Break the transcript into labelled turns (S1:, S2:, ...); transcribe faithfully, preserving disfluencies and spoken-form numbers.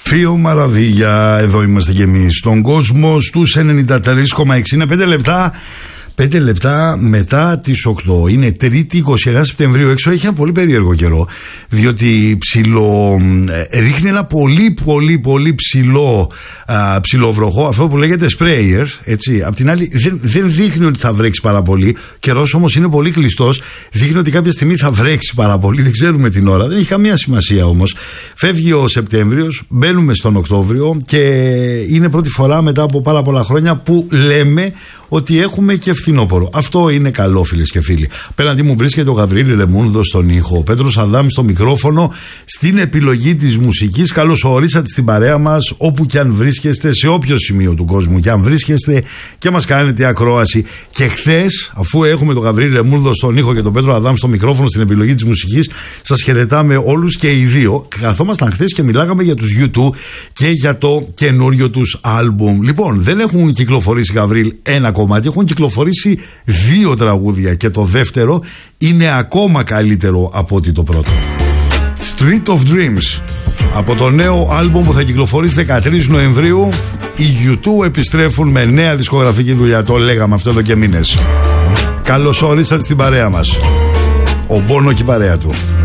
S1: Φίο Μαραβίγια, εδώ είμαστε και εμείς στον κόσμο στους ενενήντα τρία κόμμα έξι. Είναι πέντε λεπτά. Πέντε λεπτά μετά τις οκτώ. Είναι Τρίτη είκοσι εννέα Σεπτεμβρίου. Έξω έχει ένα πολύ περίεργο καιρό, διότι ψηλό, ε, ρίχνει ένα πολύ πολύ πολύ ψηλό α, ψηλοβροχό, αυτό που λέγεται sprayer, έτσι. Απ' την άλλη δεν, δεν δείχνει ότι θα βρέξει πάρα πολύ. Καιρός όμως είναι πολύ κλειστός. Δείχνει ότι κάποια στιγμή θα βρέξει πάρα πολύ. Δεν ξέρουμε την ώρα. Δεν έχει καμία σημασία όμως. Φεύγει ο Σεπτέμβριος, μπαίνουμε στον Οκτώβριο και είναι πρώτη φορά μετά από πάρα πολλά χρόνια που λέμε ότι έχουμε και φθινόπωρο. Αυτό είναι καλό, φίλες και φίλοι. Απέναντί μου βρίσκεται ο Γαβρίλη Λεμούνδος στον ήχο, ο Πέτρος Αδάμ στο μικρόφωνο, στην επιλογή της μουσικής. Καλώς ορίσατε στην παρέα μας, όπου και αν βρίσκεστε, σε όποιο σημείο του κόσμου και αν βρίσκεστε και μας κάνετε ακρόαση. Και χθες, αφού έχουμε τον Γαβρίλη Λεμούνδο στον ήχο και τον Πέτρο Αδάμ στο μικρόφωνο στην επιλογή της μουσικής, σας χαιρετάμε όλους και οι δύο. Καθόμασταν χθες και μιλάγαμε για τους γιου τού και για το καινούριο τους άλμπουμ. Λοιπόν, δεν έχουν κυκλοφορήσει, Γαβρίλ, ένα κομμάτι, έχουν κυκλοφορήσει δύο τραγούδια και το δεύτερο είναι ακόμα καλύτερο από ότι το πρώτο. Street of Dreams, από το νέο άλμπουμ που θα κυκλοφορήσει δεκατρείς Νοεμβρίου. Οι γιου τού επιστρέφουν με νέα δισκογραφική δουλειά, το λέγαμε αυτό εδώ και μήνες. Καλώς ορίσατε στην παρέα μας. Ο Μπόνο και η παρέα του.